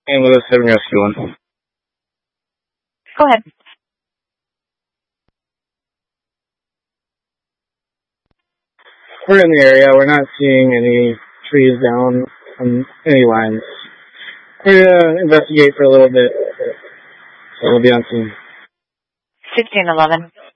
Ambulance 7 Rescue 1. Go ahead. We're in the area. We're not seeing any trees down on any lines. We're going to investigate for a little bit, so we'll be on scene. 1611.